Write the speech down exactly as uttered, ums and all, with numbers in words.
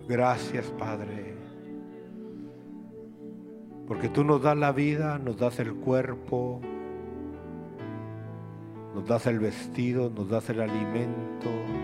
Gracias, Padre, porque tú nos das la vida, nos das el cuerpo, nos das el vestido, nos das el alimento.